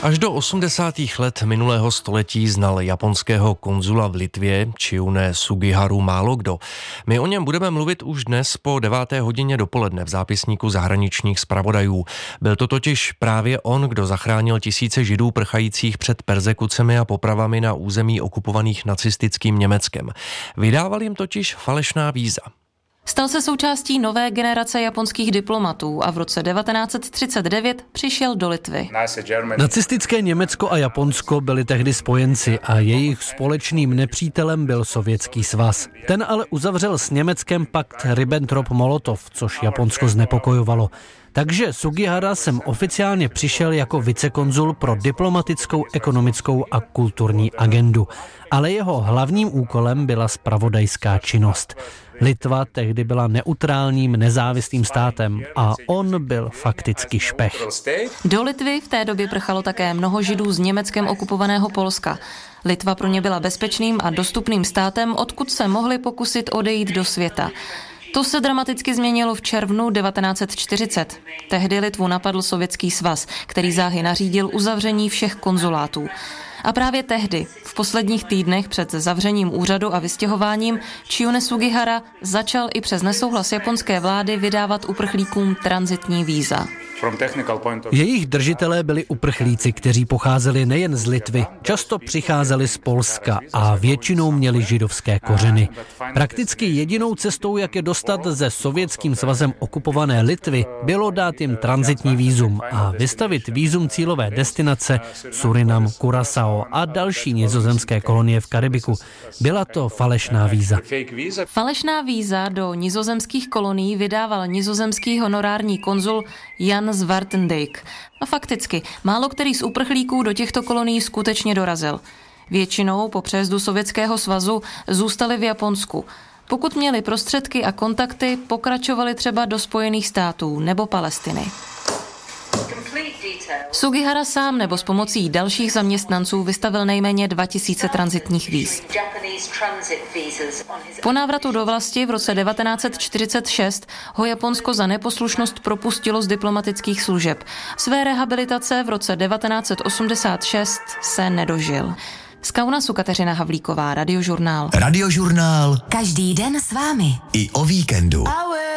Až do 80. let minulého století znal japonského konzula v Litvě, Chiune Sugiharu, málo kdo. My o něm budeme mluvit už dnes po 9. hodině dopoledne v zápisníku zahraničních zpravodajů. Byl to totiž právě on, kdo zachránil tisíce Židů prchajících před perzekucemi a popravami na území okupovaných nacistickým Německem. Vydával jim totiž falešná víza. Stal se součástí nové generace japonských diplomatů a v roce 1939 přišel do Litvy. Nacistické Německo a Japonsko byli tehdy spojenci a jejich společným nepřítelem byl Sovětský svaz. Ten ale uzavřel s Německem pakt Ribbentrop-Molotov, což Japonsko znepokojovalo. Takže Sugihara sem oficiálně přišel jako vicekonzul pro diplomatickou, ekonomickou a kulturní agendu. Ale jeho hlavním úkolem byla zpravodajská činnost. Litva tehdy byla neutrálním nezávislým státem a on byl fakticky špech. Do Litvy v té době prchalo také mnoho Židů z Německem okupovaného Polska. Litva pro ně byla bezpečným a dostupným státem, odkud se mohli pokusit odejít do světa. To se dramaticky změnilo v červnu 1940. Tehdy Litvu napadl Sovětský svaz, který záhy nařídil uzavření všech konzulátů. A právě tehdy, v posledních týdnech před zavřením úřadu a vystěhováním, Chiune Sugihara začal i přes nesouhlas japonské vlády vydávat uprchlíkům tranzitní víza. Jejich držitelé byli uprchlíci, kteří pocházeli nejen z Litvy, často přicházeli z Polska a většinou měli židovské kořeny. Prakticky jedinou cestou, jak je dostat ze Sovětským svazem okupované Litvy, bylo dát jim tranzitní vízum a vystavit vízum cílové destinace Surinam, Curaçao a další nizozemské kolonie v Karibiku. Byla to falešná víza. Falešná víza do nizozemských kolonií vydával nizozemský honorární konzul Jan Zwartendijk. A fakticky, málo který z uprchlíků do těchto kolonií skutečně dorazil. Většinou po přejezdu Sovětského svazu zůstali v Japonsku. Pokud měli prostředky a kontakty, pokračovali třeba do Spojených států nebo Palestiny. Sugihara sám nebo s pomocí dalších zaměstnanců vystavil nejméně 2000 tranzitních víz. Po návratu do vlasti v roce 1946 ho Japonsko za neposlušnost propustilo z diplomatických služeb. Své rehabilitace v roce 1986 se nedožil. Z Kaunasu Kateřina Havlíková, Radiožurnál. Radiožurnál. Každý den s vámi. I o víkendu.